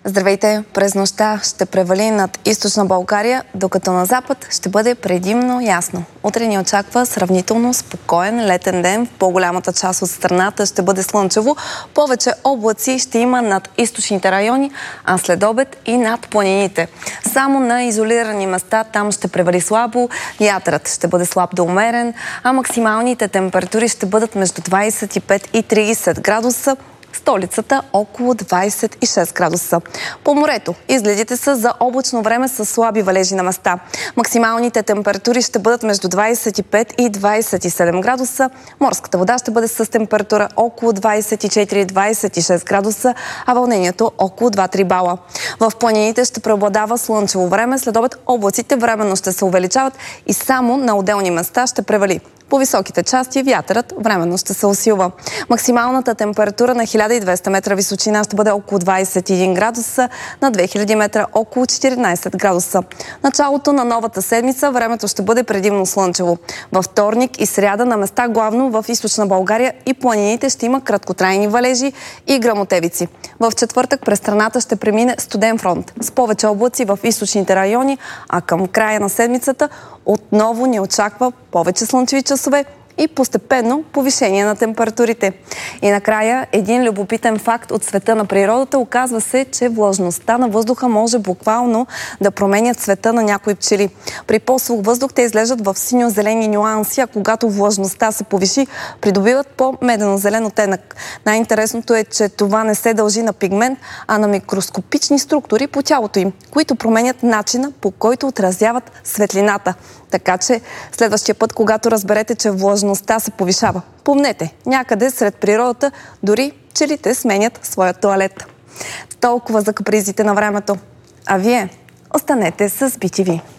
Здравейте! През нощта ще превали над източна България, докато на запад ще бъде предимно ясно. Утре ни очаква сравнително спокоен летен ден. В по-голямата част от страната ще бъде слънчево. Повече облаци ще има над източните райони, а след обед и над планините. Само на изолирани места там ще превали слабо. Вятърът ще бъде слаб до умерен, а максималните температури ще бъдат между 25 и 30 градуса. Столицата около 26 градуса. По морето изгледите са за облачно време с слаби валежи на места. Максималните температури ще бъдат между 25 и 27 градуса. Морската вода ще бъде с температура около 24-26 градуса, а вълнението около 2-3 бала. В планините ще преобладава слънчево време. След обед облаците временно ще се увеличават и само на отделни места ще превали. По високите части вятърът временно ще се усилва. Максималната температура на 1200 метра височина ще бъде около 21 градуса, на 2000 метра около 14 градуса. Началото на новата седмица времето ще бъде предимно слънчево. Във вторник и сряда на места главно в източна България и планините ще има краткотрайни валежи и гръмотевици. В четвъртък през страната ще премине студен фронт с повече облаци в източните райони, а към края на седмицата отново ни очаква повече слънчеви часове и постепенно повишение на температурите. И накрая един любопитен факт от света на природата. Оказва се, че влажността на въздуха може буквално да променя цвета на някои пчели. При по-сух въздух те изглеждат в синьо-зелени нюанси, а когато влажността се повиши, придобиват по-медено-зелен оттенък. Най-интересното е, че това не се дължи на пигмент, а на микроскопични структури по тялото им, които променят начина, по който отразяват светлината. Така че следващия път, когато разберете, че влажността се повишава, помнете, някъде сред природата дори пчелите сменят своя тоалет. Толкова за капризите на времето. А вие останете с BTV.